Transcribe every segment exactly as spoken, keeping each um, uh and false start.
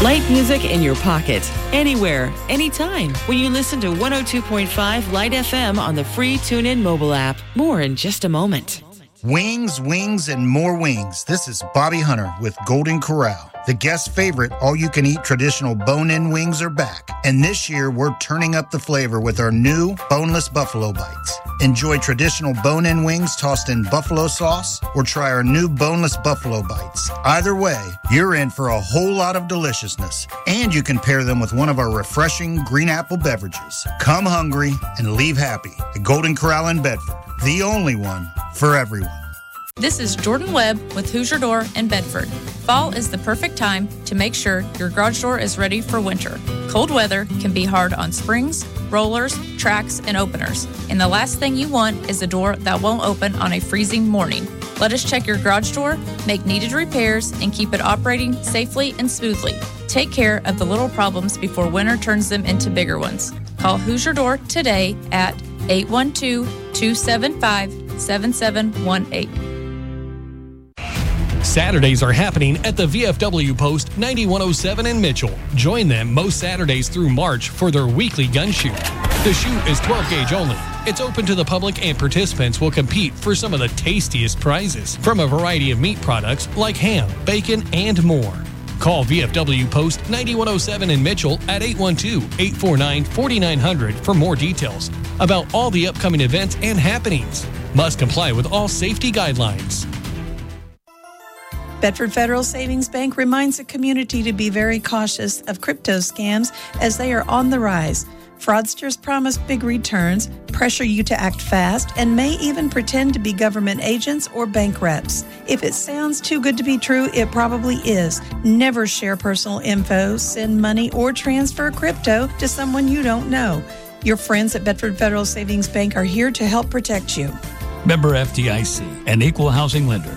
Light music in your pocket, anywhere, anytime, when you listen to one oh two point five Light F M on the free TuneIn mobile app. More in just a moment. Wings, wings, and more wings. This is Bobby Hunter with Golden Corral. The guest favorite all-you-can-eat traditional bone-in wings are back. And this year, we're turning up the flavor with our new boneless buffalo bites. Enjoy traditional bone-in wings tossed in buffalo sauce, or try our new boneless buffalo bites. Either way, you're in for a whole lot of deliciousness. And you can pair them with one of our refreshing green apple beverages. Come hungry and leave happy at Golden Corral in Bedford. The only one for everyone. This is Jordan Webb with Hoosier Door in Bedford. Fall is the perfect time to make sure your garage door is ready for winter. Cold weather can be hard on springs, rollers, tracks, and openers. And the last thing you want is a door that won't open on a freezing morning. Let us check your garage door, make needed repairs, and keep it operating safely and smoothly. Take care of the little problems before winter turns them into bigger ones. Call Hoosier Door today at eight one two, two seven five, seven seven one eight. Saturdays are happening at the V F W Post ninety-one oh seven in Mitchell. Join them most Saturdays through March for their weekly gun shoot. The shoot is twelve gauge only. It's open to the public and participants will compete for some of the tastiest prizes from a variety of meat products like ham, bacon, and more. Call V F W Post ninety-one oh seven in Mitchell at eight one two, eight four nine, four nine zero zero for more details about all the upcoming events and happenings. Must comply with all safety guidelines. Bedford Federal Savings Bank reminds the community to be very cautious of crypto scams as they are on the rise. Fraudsters promise big returns, pressure you to act fast, and may even pretend to be government agents or bank reps. If it sounds too good to be true, it probably is. Never share personal info, send money, or transfer crypto to someone you don't know. Your friends at Bedford Federal Savings Bank are here to help protect you. Member F D I C, an equal housing lender.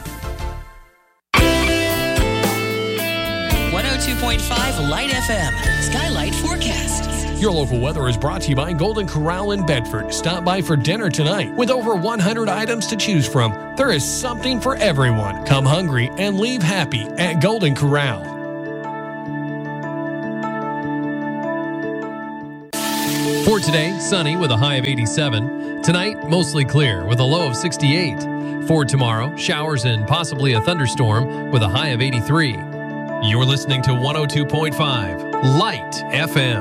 one oh two point five Light F M, Skylight Forecast. Your local weather is brought to you by Golden Corral in Bedford. Stop by for dinner tonight. With over one hundred items to choose from, there is something for everyone. Come hungry and leave happy at Golden Corral. For today, sunny with a high of eighty-seven. Tonight, mostly clear with a low of sixty-eight. For tomorrow, showers and possibly a thunderstorm with a high of eighty-three. You're listening to one oh two point five Light F M.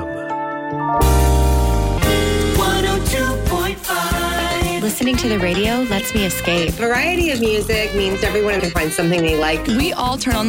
one oh two point five. Listening to the radio lets me escape. Variety of music means everyone can find something they like. We all turn on